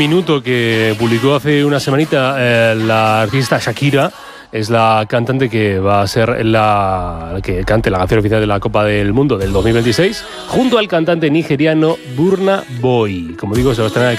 minuto que publicó hace una semanita la artista Shakira. Es la cantante que va a ser la que cante la canción oficial de la Copa del Mundo del 2026, junto al cantante nigeriano Burna Boy. Como digo, se va a estrenar el